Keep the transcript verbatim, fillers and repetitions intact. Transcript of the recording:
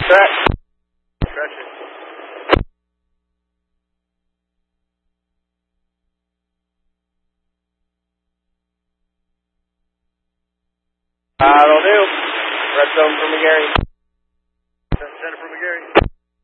Track. Stretch it. That'll do. Red zone for McGarry. Center for McGarry.